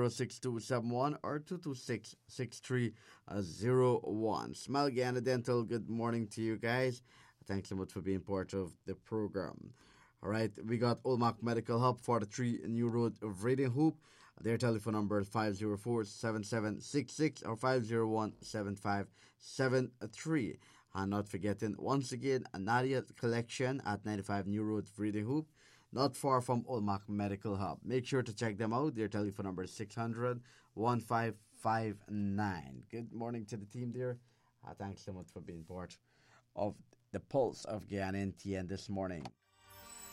06271 or 226-6301. Smile Gana Dental, good morning to you guys. Thanks so much for being part of the program. All right, we got Olmac Medical Hub, 43 New Road of Reading Hoop. Their telephone number is 504-7766 or 501-7573. And not forgetting, once again, a Nadia collection at 95 New Road of Reading Hoop, not far from Olmac Medical Hub. Make sure to check them out. Their telephone number is 600-1559. Good morning to the team there. Thanks so much for being part of the Pulse of Guyana NTN this morning.